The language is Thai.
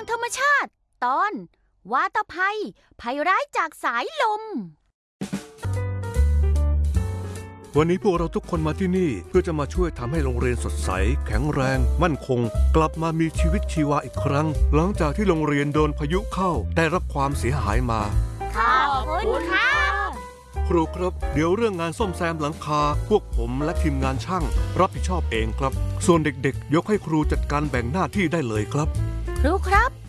างธรรมชาติตอนวาตภัยภัยร้ายจากสายลมวันนี้พวกเราทุกคนมาที่นี่เพื่อจะมาช่วยทำให้โรงเรียนสดใสแข็งแรงมั่นคงกลับมามีชีวิตชีวาอีกครั้งหลังจากที่โรงเรียนโดนพายุเข้าได้รับความเสียหายมาขอบคุณค่ะครูครับเดี๋ยวเรื่องงานซ่อมแซมหลังคาพวกผมและทีมงานช่างรับผิดชอบเองครับส่วนเด็กๆยกให้ครูจัดการแบ่งหน้าที่ได้เลยครับครูครับ